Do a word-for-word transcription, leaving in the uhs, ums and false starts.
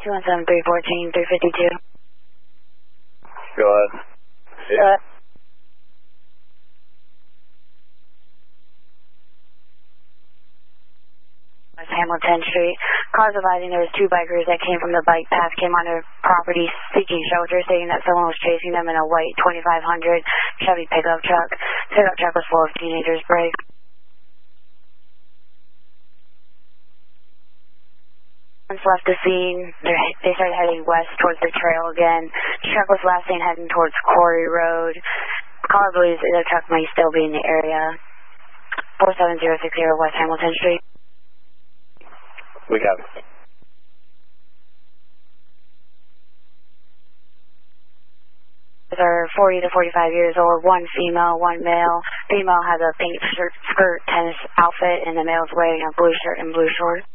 two one seven, three fourteen, three fifty-two. Go ahead. Yeah. Uh, Hamilton Street. Cars advising there was two bikers that came from the bike path, came on their property seeking shelter, stating that someone was chasing them in a white twenty-five hundred Chevy pickup truck. Pickup truck was full of teenagers. Break. Once left the scene, they started heading west towards the trail again. The truck was last seen heading towards Quarry Road. Caller believes the truck may still be in the area. four seven zero six zero West Hamilton Street. We got it. Are forty to forty-five years old, one female, one male. Female has a pink shirt, skirt, tennis outfit, and the male's wearing a blue shirt and blue shorts.